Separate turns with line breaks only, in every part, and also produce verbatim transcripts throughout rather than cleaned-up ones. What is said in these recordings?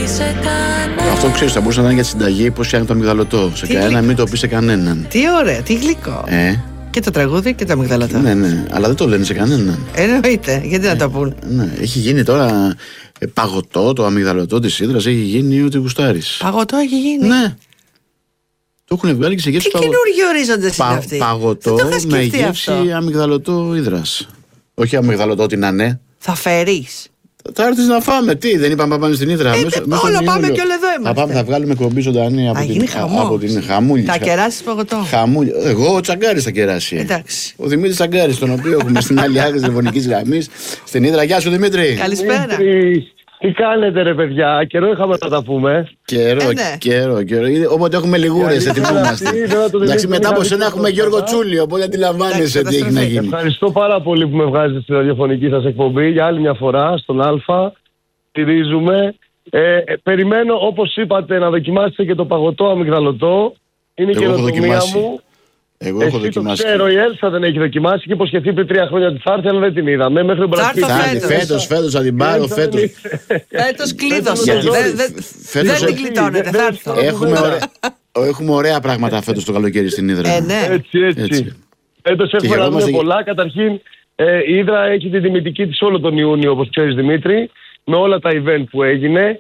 Αυτό ξέρεις, θα μπορούσε να είναι για τη συνταγή πως φτιάχνει το αμυγδαλωτό. Σε κανένα, μην το πει σε κανέναν.
Τι ωραία, τι γλυκό.
Ε.
Και το τραγούδι και το αμυγδαλωτό.
Ναι, ναι, αλλά δεν το λένε σε κανέναν.
Εννοείται, γιατί
ε,
να το πούν.
Ναι, έχει γίνει τώρα ε, παγωτό, το αμυγδαλωτό της Ύδρας, έχει γίνει ό,τι γουστάρεις.
Παγωτό έχει γίνει.
Ναι. Το έχουν βγάλει και σε γεύση.
Τι παγω... καινούργιοι ορίζοντες είναι αυτοί.
Παγωτό με γεύση αμυγδαλωτό Ύδρας. Όχι αμυγδαλωτό, τι να είναι.
Θα φέρεις.
Θα έρθεις να φάμε, τι, δεν είπαμε να πάμε στην Ύδρα.
Ε, μέσα, μέσα όλα πάμε και όλα εδώ είμαστε.
Θα, πάμε, θα βγάλουμε κομπή ζωντανή από, την, από την Χαμούλη.
Θα κεράσεις παγωτό.
Χαμούλη. Εγώ ο Τσαγκάρης θα κεράσει.
Εντάξει.
Ο Δημήτρης Τσαγκάρης, τον οποίο έχουμε στην άλλη άκρη της τηλεφωνικής γραμμής στην Ύδρα. Γεια σου Δημήτρη.
Καλησπέρα.
Δημήτρη, τι κάνετε ρε παιδιά, καιρό είχαμε να τα πούμε.
Καιρό,
ε, ναι. καιρό,
καιρό. Όποτε έχουμε λιγούρες, ετοιμόμαστε. Εντάξει, μετά από σένα έχουμε Γιώργο Τσούλη, οπότε αντιλαμβάνεσαι τι έχει να γίνει.
Ευχαριστώ πάρα πολύ που με βγάζετε στη ραδιοφωνική σας εκπομπή για άλλη μια φορά στον Α. Στηρίζουμε. Ε, ε, περιμένω, όπως είπατε, να δοκιμάσετε και το παγωτό αμυγδαλωτό. Είναι η καινοτομία μου.
Εγώ έχω δοκιμάσει.
Το ξέρω, η Έλσα δεν έχει δοκιμάσει και υποσχεθεί πριν τρία χρόνια ότι θα έρθει, αλλά δεν την είδαμε. Μέχρι τον
θα
έρθει φέτος, φέτος θα την πάρω. Φέτος
Φέτος κλείδωσε. Δεν την κλειτώνετε, θα έρθω.
Έχουμε ωραία πράγματα φέτος το καλοκαίρι στην Ύδρα.
Έτσι, έτσι. Φέτος έχουμε να δούμε πολλά. Καταρχήν, η Ύδρα έχει την τιμητική της όλο τον Ιούνιο, όπως ξέρεις Δημήτρη, με όλα τα event που έγινε.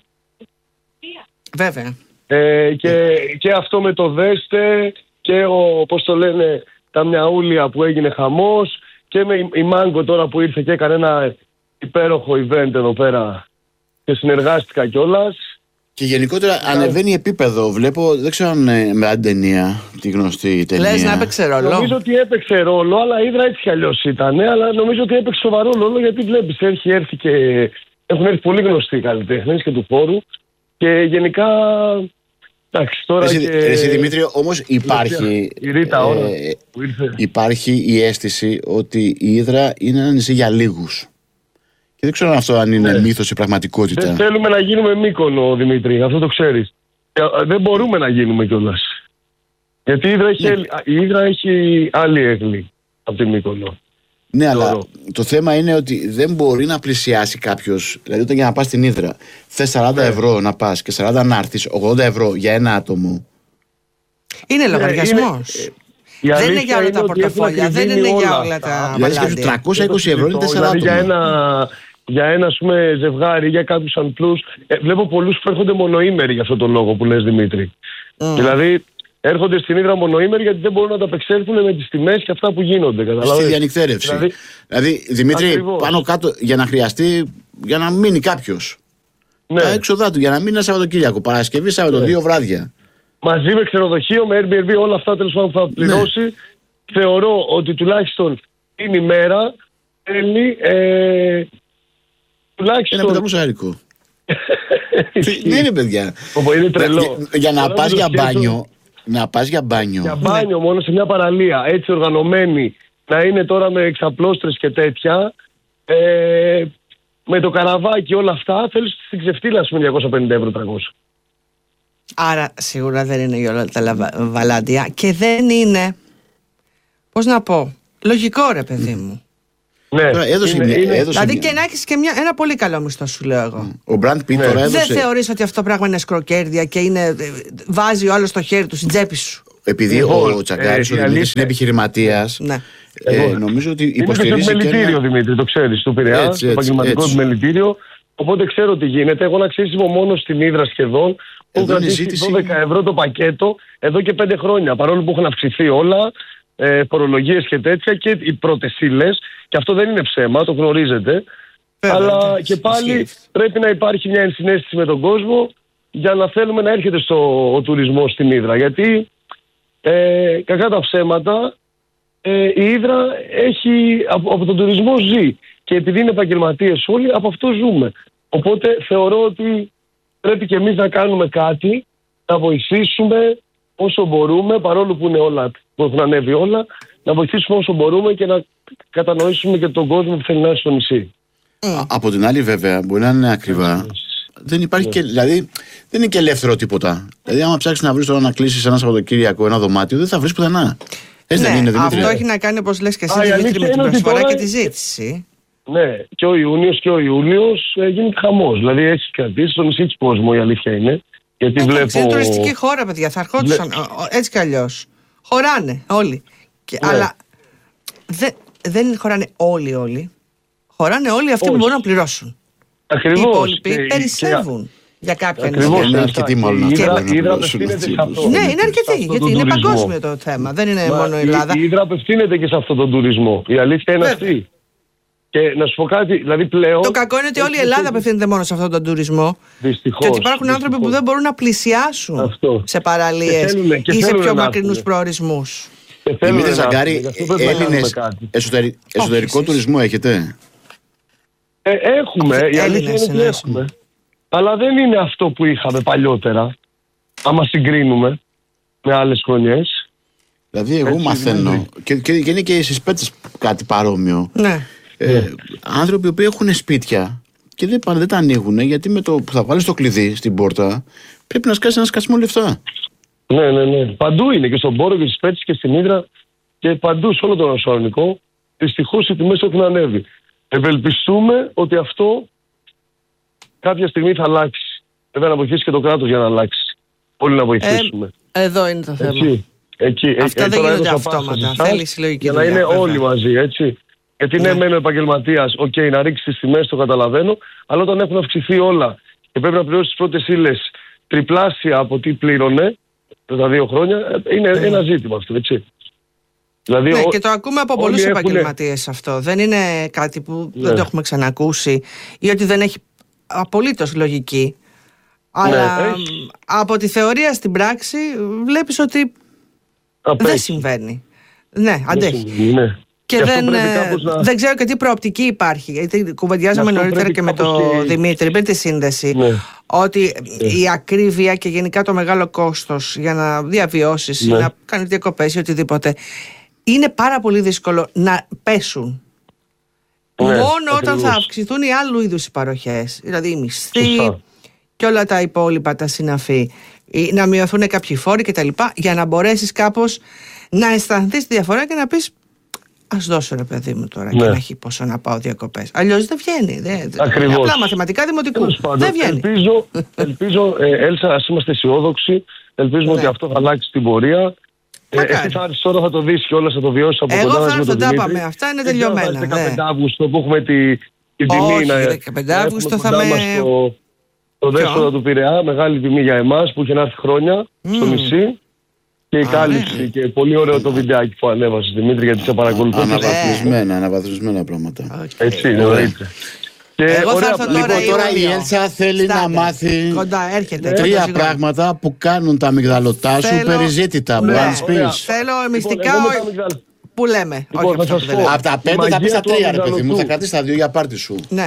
Βέβαια.
Ε, και, και αυτό με το Δέστε και ο, πώς το λένε, τα Μιαούλια που έγινε χαμός και με η Μάγκο τώρα που ήρθε και έκανε ένα υπέροχο event εδώ πέρα και συνεργάστηκα κιόλας.
Και γενικότερα yeah. ανεβαίνει επίπεδο. Βλέπω, δεν ξέρω αν με την ταινία, τη γνωστή ταινία.
Λες να έπαιξε ρόλο.
Νομίζω ότι έπαιξε ρόλο, αλλά η Ύδρα έτσι κι αλλιώς ήταν. Αλλά νομίζω ότι έπαιξε σοβαρό ρόλο γιατί βλέπεις, έχει έρθει και έχουν έρθει πολύ γνωστοί καλλιτέχνες και του χώρου. Και γενικά. Εντάξει, τώρα
εσύ,
και...
εσύ Δημήτρη, όμως υπάρχει,
η Ρίτα, ώρα,
ε, υπάρχει η αίσθηση ότι η Ύδρα είναι ένα νησί για λίγους. Και δεν ξέρω αν αυτό αν είναι ναι. μύθος ή πραγματικότητα.
Δεν θέλουμε να γίνουμε Μύκονο, Δημήτρη, αυτό το ξέρεις. Δεν μπορούμε να γίνουμε κιόλας. Γιατί η Ύδρα έχει, ναι. η Ύδρα έχει άλλη έγκλη από τη Μύκονο.
Ναι, αλλά το θέμα είναι ότι δεν μπορεί να πλησιάσει κάποιος. Δηλαδή, όταν για να πας στην Ύδρα θες σαράντα ευρώ να πας και σαράντα να έρθεις, ογδόντα ευρώ για ένα άτομο.
Είναι λογαριασμός. Είναι, δεν είναι για όλα τα πορτοφόλια, δεν είναι για όλα τα.
Δηλαδή, τριακόσια είκοσι ευρώ είναι τέσσερα άτομα.
Για ένα, για ένα ας πούμε, ζευγάρι, για κάποιους αντλούς. Ε, βλέπω πολλούς που έρχονται μονοήμεροι για αυτόν τον λόγο που λες Δημήτρη. Mm. Δηλαδή, έρχονται στην Ύδρα μονοήμεροι γιατί δεν μπορούν να τα απεξέλθουν με τις τιμές και αυτά που γίνονται.
Στη διανυκτέρευση. Δηλαδή, δηλαδή Δημήτρη, ακριβώς. Πάνω κάτω για να χρειαστεί, για να μείνει κάποιος. Ναι. Τα έξοδά του, για να μείνει ένα Σαββατοκύριακο. Παρασκευή, Σάββατο, ναι. δύο βράδια.
Μαζί με ξενοδοχείο, με Airbnb, όλα αυτά τέλος πάντων που θα πληρώσει. Ναι. Θεωρώ ότι τουλάχιστον την ημέρα θέλει. Ε, τουλάχιστον.
Ένα πεντακόσια. Δεν είναι παιδιά.
Είναι τρελό.
Για να πας για μπάνιο. Να πας για μπάνιο.
Για μπάνιο
ναι.
μόνο σε μια παραλία έτσι οργανωμένη, να είναι τώρα με εξαπλώστρες και τέτοια, ε, με το καραβάκι όλα αυτά, θέλεις στην ξεφτύλα με διακόσια πενήντα ευρώ τριακόσια.
Άρα σίγουρα δεν είναι για όλα τα βαλάντια και δεν είναι, πώς να πω, λογικό ρε παιδί μου.
Ναι,
έδωσε
είναι,
μια,
είναι,
έδωσε
δηλαδή
μια.
και να έχεις και μια, ένα πολύ καλό μισθό σου λέω εγώ.
Ο Μπραντ Πιτ
ναι.
τώρα έδωσε.
Δεν θεωρείς ότι αυτό πράγμα είναι σκροκέρδια και είναι, βάζει ο άλλος το χέρι του στην τσέπη σου.
Επειδή
εγώ,
ο Τσαγκάρης ε, ο Δημήτρης είναι επιχειρηματίας,
ναι.
ε, νομίζω ότι υποστηρίζει.
Είναι στο μελητήριο
ένα...
Δημήτρη, το ξέρεις, του Πειραιά, το επαγγελματικό του μελητήριο. Οπότε ξέρω τι γίνεται. Εγώ να ξέρεις είμαι μόνο στην Ύδρα σχεδόν. Έχω κρατήσει δώδεκα ευρώ το πακέτο εδώ και πέντε χρόνια. Παρόλο που έχουν αυξηθεί όλα, ε, φορολογίες και τέτοια και οι πρώτες ύλες. Και αυτό δεν είναι ψέμα, το γνωρίζετε. Βέβαια, αλλά ναι, και πάλι ισχύει. Πρέπει να υπάρχει μια ενσυναίσθηση με τον κόσμο για να θέλουμε να έρχεται στο ο τουρισμός στην Ύδρα. Γιατί ε, κακά τα ψέματα, ε, η Ύδρα έχει, από, από τον τουρισμό ζει. Και επειδή είναι επαγγελματίες όλοι, από αυτό ζούμε. Οπότε θεωρώ ότι πρέπει και εμείς να κάνουμε κάτι, να βοηθήσουμε όσο μπορούμε, παρόλο που είναι όλα, που έχουν ανέβει όλα, να βοηθήσουμε όσο μπορούμε και να κατανοήσουμε και τον κόσμο που θέλει να είναι στο νησί.
Mm. Από την άλλη βέβαια, μπορεί να είναι ακριβά. Mm. Δεν υπάρχει yeah. και, δηλαδή, δεν είναι και ελεύθερο τίποτα. Δηλαδή, άμα ψάξεις να βρεις τώρα να κλείσεις ένα Σαββατοκύριακο, ένα δωμάτιο, δεν θα βρεις πουθενά. Έτσι
ναι,
δεν είναι, Δημήτρη?
Αυτό έχει να κάνει, όπως λες και εσύ, Δημήτρη, με την προσφορά και τη ζήτηση.
Ναι, και ο Ιούνιος και ο Ιούλιος ε, γίνεται χαμός. Δηλαδή έχει κρατήσει στον νησί κόσμο, η αλήθεια είναι. Γιατί
ε,
βλέπω...
Είναι τουριστική χώρα, παιδιά, θα ερχόντουσαν Βλέ... έτσι κι αλλιώς. Χωράνε όλοι. Και, ναι. Αλλά δεν, δεν χωράνε όλοι όλοι. Χωράνε όλοι αυτοί Όχι. που μπορούν να πληρώσουν.
Ακριβώς.
Οι υπόλοιποι και, περισσεύουν. Και... Για κάποια
νησιά. Είναι αρκετοί μάλλον.
Η Ύδρα απευθύνεται σε αυτό.
Ναι, είναι αρκετοί. Γιατί είναι παγκόσμιο το θέμα. Δεν είναι μόνο η Ελλάδα.
Η Ύδρα απευθύνεται και σε αυτόν τον τουρισμό. Η αλήθεια είναι αυτή. Και να σου πω κάτι, δηλαδή πλέον.
Το κακό είναι ότι όλη η Ελλάδα απευθύνεται μόνο σε αυτόν τον τουρισμό.
Δυστυχώς.
Και ότι υπάρχουν άνθρωποι που δεν μπορούν να πλησιάσουν αυτό. Σε παραλίες ή σε πιο μακρινούς προορισμούς.
Δημήτρη Ζαγκάρη, Έλληνες εσωτερικό τουρισμό έχετε?
Ε, έχουμε, η αλήθεια είναι ότι έχουμε. Αλλά δεν είναι αυτό που είχαμε παλιότερα, άμα συγκρίνουμε με άλλες χρονιές.
Δηλαδή εγώ Έτσι, μαθαίνω, και, και, και είναι και στις Πέτρες κάτι παρόμοιο.
Ναι.
Ε, ναι. Άνθρωποι που έχουν σπίτια και δεν, δεν τα ανοίγουν, γιατί με το που θα βάλεις το κλειδί στην πόρτα πρέπει να σκάσεις ένα σκασμό λεφτά.
Ναι, ναι, ναι. Παντού είναι, και στον Πόρο και στις Πέτρες και στην Ύδρα και παντού σε όλο τον Ανατολικό. Δυστυχώς οι τιμές έχουν ανέβει. Ευελπιστούμε ότι αυτό κάποια στιγμή θα αλλάξει. Βέβαια να βοηθήσει και το κράτος για να αλλάξει. Όλοι να βοηθήσουμε.
Ε, εδώ είναι το θέμα.
Εκεί, εκεί,
Αυτά ε, δεν γίνονται αυτόματα. Θέλει συλλογική
δουλειά. Για να είναι βέβαια. όλοι μαζί, έτσι. Γιατί ναι, ναι μένω επαγγελματίας, οκ, okay, να ρίξει τις τιμές, το καταλαβαίνω, αλλά όταν έχουν αυξηθεί όλα και πρέπει να πληρώσει τις πρώτες ύλες τριπλάσια από τι πλήρωνε τα δύο χρόνια, είναι mm. ένα ζήτημα αυτό, έτσι. Δηλαδή,
ναι,
ο...
και το ακούμε από πολλούς έχουν... επαγγελματίες αυτό. Δεν είναι κάτι που ναι. δεν το έχουμε ξανακούσει ή ότι δεν έχει απολύτως λογική. Αλλά ναι, από τη θεωρία στην πράξη βλέπεις ότι Απέχει. δεν συμβαίνει. Ναι, αντέχει.
Ναι.
Και, και δεν, να... δεν ξέρω και τι προοπτική υπάρχει. Γιατί κουβεντιάζαμε νωρίτερα και με τον και... Δημήτρη πριν τη σύνδεση. Ναι. Ότι ναι. η ακρίβεια και γενικά το μεγάλο κόστος για να διαβιώσεις ναι. ή να κάνεις διακοπές ή οτιδήποτε είναι πάρα πολύ δύσκολο να πέσουν. Ναι, μόνο ακριβώς. όταν θα αυξηθούν οι άλλου είδους οι παροχές. Δηλαδή οι μισθοί Σωστά. και όλα τα υπόλοιπα, τα συναφή. Να μειωθούν κάποιοι φόροι κτλ. Για να μπορέσεις κάπως να αισθανθείς τη διαφορά και να πεις ας δώσω ρε παιδί μου τώρα ναι. και να έχει πόσο να πάω διακοπές. Αλλιώς δεν βγαίνει. Δεν,
Ακριβώς.
Απλά μαθηματικά δημοτικού. Δεν βγαίνει.
Ελπίζω, ελπίζω ε, Έλσα, ας είμαστε αισιόδοξοι. Ελπίζουμε ναι. ότι αυτό θα αλλάξει την πορεία. Ε, εσύ θα έρθεις τώρα, θα το δεις και όλα, θα το βιώσεις από κοντά.
Εγώ θα έρθω, τα πάμε. Αυτά είναι τελειωμένα.
δεκαπέντε Αυγούστου που έχουμε τη, την τιμή.
Όχι, δεκαπέντε Αυγούστου θα με...
Στο, το δέσποτα του Πειραιά, μεγάλη τιμή για εμάς που είχε έρθει χρόνια mm. στο νησί. Και η κάλυψη ναι. και πολύ ωραίο το βιντεάκι που ανέβασε Δημήτρη, γιατί σε παρακολουθώ.
Αναβαθμισμένα, αναβαθμισμένα πράγματα.
Okay. Έτσι είναι, εννοείται.
Και εγώ θα έρθω
τώρα, λοιπόν, τώρα η Έλσα θέλει Στάτε. να μάθει
Κοντά, έρχεται,
τρία κοντά, πράγματα που κάνουν τα αμυγδαλωτά σου περιζήτητα. Μπορεί να τις πεις.
Θέλω μυστικά που λέμε.
Από τα πέντε θα πεις τα τρία, ρε παιδί μου. Θα κρατήσεις τα δύο για πάρτι σου.
Ναι.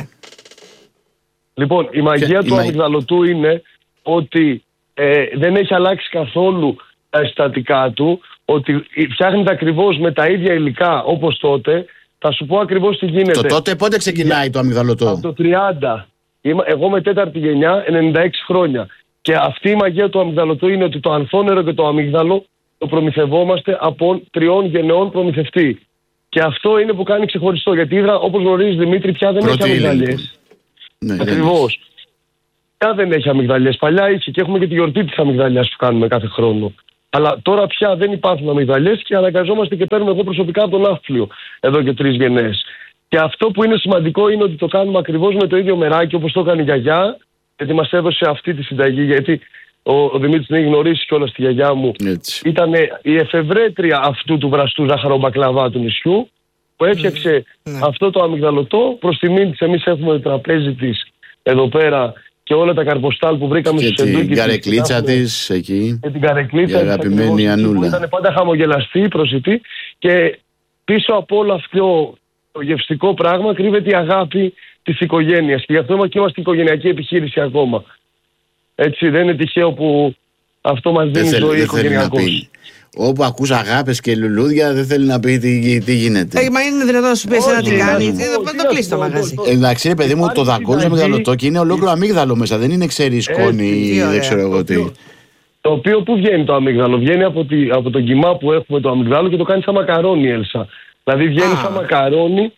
Λοιπόν, η μαγεία του αμυγδαλωτού είναι ότι δεν έχει αλλάξει καθόλου τα συστατικά του, ότι φτιάχνεται ακριβώς με τα ίδια υλικά όπως τότε. Θα σου πω ακριβώς τι γίνεται.
Το τότε πότε ξεκινάει το αμυγδαλωτό?
Από το τριάντα. Εγώ με τέταρτη γενιά, ενενήντα έξι χρόνια. Και αυτή η μαγεία του αμυγδαλωτού είναι ότι το ανθόνερο και το αμύγδαλο το προμηθευόμαστε από τριών γενεών προμηθευτή. Και αυτό είναι που κάνει ξεχωριστό. Γιατί η Ύδρα, όπως γνωρίζεις Δημήτρη, πια δεν Πρώτη έχει αμυγδαλιές. Ναι, ακριβώς. Πια δεν έχει αμυγδαλιές. Παλιά είχε και έχουμε και τη γιορτή της αμυγδαλιάς που κάνουμε κάθε χρόνο. Αλλά τώρα πια δεν υπάρχουν αμυγδαλιές και αναγκαζόμαστε και παίρνουμε εγώ προσωπικά από τον ναύπλιο εδώ και τρεις γενναίες. Και αυτό που είναι σημαντικό είναι ότι το κάνουμε ακριβώς με το ίδιο μεράκι όπως το έκανε η γιαγιά, γιατί μας έδωσε αυτή τη συνταγή. Γιατί ο, ο Δημήτρης την έχει γνωρίσει κιόλας τη γιαγιά μου. Ήταν η εφευρέτρια αυτού του βραστού ζαχαρομπακλαβά του νησιού, που έφτιαξε mm. αυτό το αμυγδαλωτό. Προς τιμήν της, εμείς έχουμε το τραπέζι της εδώ πέρα. Και όλα τα καρποστάλ που βρήκαμε στο σεντούκι.
Και την καρεκλίτσα της εκεί.
Και την καρεκλίτσα
της. Η αγαπημένη Ανούλα.
Ήταν πάντα χαμογελαστή, προσιτή. Και πίσω από όλο αυτό το γευστικό πράγμα κρύβεται η αγάπη της οικογένειας. Και γι' αυτό και είμαστε οικογενειακή επιχείρηση ακόμα. Έτσι, δεν είναι τυχαίο που αυτό μας δίνει δεν ζωή οικογενειακώς.
Όπου ακούς αγάπες και λουλούδια δεν θέλει να πει τι, τι γίνεται.
Ε, μα είναι δυνατόν να σου πει εσένα τι κάνει. Δεν το κλείσει το μαγαζί.
Εντάξει, ρε παιδί μου, το δαγκώνεις αμυγδαλωτό και είναι ολόκληρο αμύγδαλο μέσα. Δεν είναι ξέρει σκόνη ή δεν ξέρω εγώ τι.
Το οποίο πού βγαίνει το αμύγδαλο? Βγαίνει από, τη, από τον κιμά που έχουμε το αμύγδαλο και το κάνει σαν μακαρόνι, Έλσα. Δηλαδή βγαίνει σαν μακαρόνι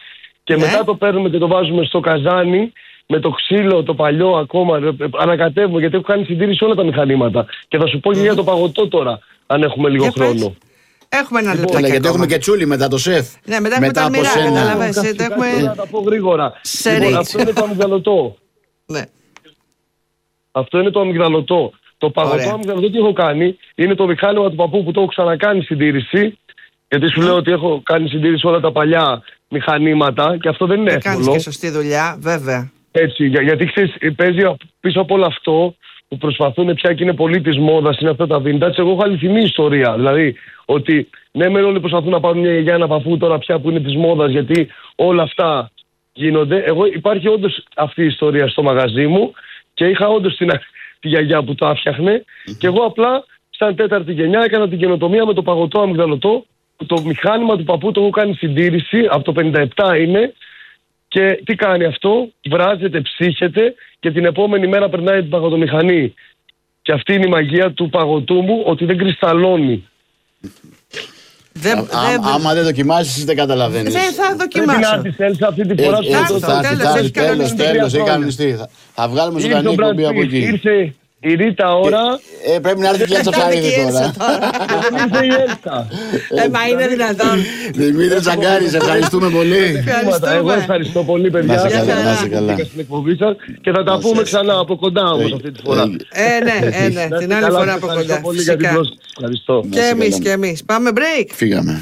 Και ναι. μετά το παίρνουμε και το βάζουμε στο καζάνι με το ξύλο το παλιό ακόμα. Ανακατεύουμε, γιατί έχω κάνει συντήρηση όλα τα μηχανήματα. Και θα σου πω και για το παγωτό τώρα, αν έχουμε λίγο
για
χρόνο.
Πες. Έχουμε ένα λεπτό.
Γιατί ακόμα. έχουμε και τσούλι μετά το σεφ.
Ναι, μετά, μετά έχουμε τα αλμυρά, καταλαβαίνεις. Έχουμε...
Να τα πω γρήγορα. Λοιπόν, αυτό είναι το αμυγδαλωτό.
Ναι.
Αυτό είναι το αμυγδαλωτό. Το παγωτό αμυγδαλωτό τι έχω κάνει, είναι το μηχάνημα του παππού που το έχω ξανακάνει συντήρηση. Γιατί σου mm. λέω ότι έχω κάνει συντήρηση όλα τα παλιά μηχανήματα και αυτό δεν είναι εύκολο.
Κάνεις και σωστή δουλειά, βέβαια.
Έτσι, για, γιατί ξέρεις, παίζει πίσω από όλο αυτό που προσπαθούν πια και είναι πολύ της μόδας, είναι αυτά τα vintage. Εγώ έχω αληθινή ιστορία. Δηλαδή, ότι ναι, μεν όλοι προσπαθούν να πάρουν μια γιαγιά, ένα παππού τώρα πια που είναι της μόδας, γιατί όλα αυτά γίνονται. Εγώ υπάρχει όντως αυτή η ιστορία στο μαγαζί μου και είχα όντως την, τη γιαγιά που το άφτιαχνε. Mm-hmm. Και εγώ απλά, σαν τέταρτη γενιά, έκανα την καινοτομία με το παγωτό αμυγδαλωτό. Το μηχάνημα του παππού το έχω κάνει συντήρηση, από το πενήντα επτά είναι. Και τι κάνει αυτό, βράζεται, ψύχεται και την επόμενη μέρα περνάει την παγωτομηχανή. Και αυτή είναι η μαγεία του παγωτού μου, ότι δεν κρυσταλλώνει.
Δεν,
Α,
δεν,
α, άμα δεν δοκιμάσεις δεν καταλαβαίνεις.
Δεν θα δοκιμάσω.
Πρέπει να τις έλθει αυτή την φορά.
Τέλος, τέλος, έχει κανονιστεί. Θα βγάλουμε ζωντανή εκπομπή από εκεί.
Ήρθε η Ρίτα ώρα.
Ε, πρέπει να έρθει και έτσι Ψαρίδη τώρα.
Δεν ήρθε η Έλσα.
Ε, μα είναι δυνατόν.
Δημήτρη Τσαγκάρη, σε ευχαριστούμε πολύ.
Εγώ ευχαριστώ πολύ, παιδιά.
Να είσαι καλά, να είσαι καλά.
Στην εκπομπή σας και θα τα πούμε ξανά από κοντά όμως αυτή τη φορά.
Ε, ναι, ε, ναι, την άλλη φορά από κοντά.
Ευχαριστώ.
Και εμείς, και εμείς. Πάμε break.
Φύγαμε.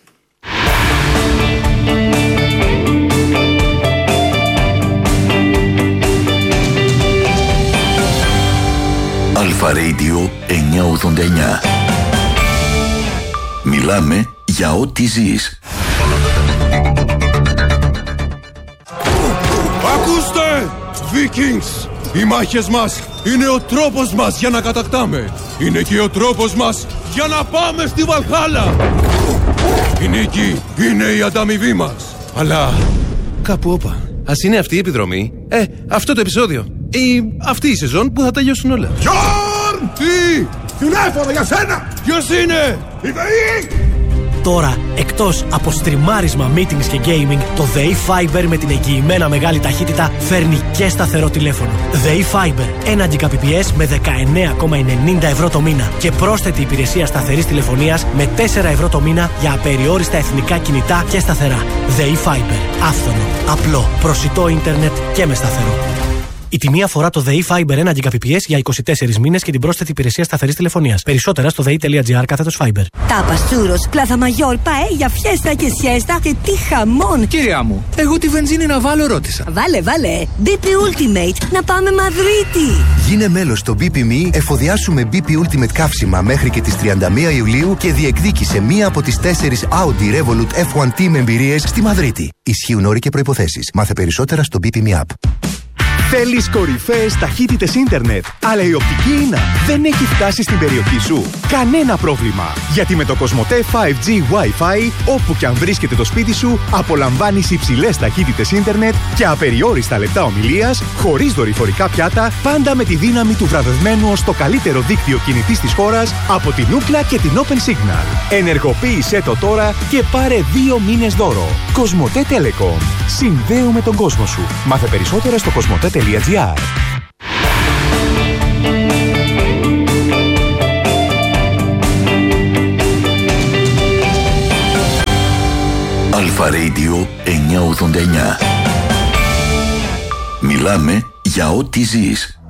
Αλφα Radio εννιακόσια ογδόντα εννιά. Μιλάμε για ό,τι ζεις.
Ακούστε! Vikings! Οι μάχες μας είναι ο τρόπος μας για να κατακτάμε. Είναι και ο τρόπος μας για να πάμε στη Βαλχάλα. Η νίκη είναι η ανταμοιβή μας. Αλλά κάπου όπα. Ας είναι αυτή η επιδρομή. Ε, αυτό το επεισόδιο. Ή αυτή η σεζόν που θα τελειώσουν όλα. Γιόρν! Τι! Τηλέφωνο για σένα! Ποιος είναι? Η ΔΕΗ!
Τώρα, εκτός από στριμάρισμα, meetings και gaming, το ΔΕΗ Fiber με την εγγυημένα μεγάλη ταχύτητα φέρνει και σταθερό τηλέφωνο. ΔΕΗ Fiber, ένα Gbps με δεκαεννέα κόμμα ενενήντα ευρώ το μήνα και πρόσθετη υπηρεσία σταθερής τηλεφωνίας με τέσσερα ευρώ το μήνα για απεριόριστα εθνικά κινητά και σταθερά. ΔΕΗ Fiber, άφθονο, απλό, προσιτό ίντερνετ και με σταθερό. Η τιμή αφορά το ΔΕΗ Fiber ένα Gbps για είκοσι τέσσερις μήνες και την πρόσθετη υπηρεσία σταθερής τηλεφωνίας. Περισσότερα στο δei.gr κάθετος Fiber.
Τάπας, τσούρος, πλάθα μαγιόρ, παέλια, φιέστα και σιέστα και τι χαμόν!
Κυρία μου, εγώ τη βενζίνη να βάλω ρώτησα.
Βάλε, βάλε! μπι πι Ultimate, να πάμε Μαδρίτη!
Γίνε μέλος στο μπι πι Me, εφοδιάσου με μπι πι Ultimate καύσιμα μέχρι και τις τριάντα μία Ιουλίου και διεκδίκησε μία από τις τέσσερις Audi Revolut εφ ουάν Team εμπειρίες στη Μαδρίτη. Ισχύουν όροι και προϋποθέσεις. Μάθε περισσότερα στο μπι πι Me App.
Θέλεις κορυφαίες ταχύτητες ίντερνετ, αλλά η οπτική ίνα δεν έχει φτάσει στην περιοχή σου? Κανένα πρόβλημα, γιατί με το Κοσμοτέ φάιβ τζι Wi-Fi, όπου και αν βρίσκεται το σπίτι σου, απολαμβάνεις υψηλές ταχύτητες ίντερνετ και απεριόριστα λεπτά ομιλίας, χωρίς δορυφορικά πιάτα, πάντα με τη δύναμη του βραβευμένου ως το καλύτερο δίκτυο κινητής της χώρας από την Ookla και την Open Signal. Ενεργοποίησέ το τώρα και πάρε δύο μήνες δώρο. Κοσμοτέ Telecom. Συνδέουμε τον κόσμο σου. Μάθε περισσότερα στο κοσμοτέ τελεία τζι άρ.
Αλφα Radio εννιακόσια ογδόντα εννιά. Μιλάμε για ό,τι ζεις.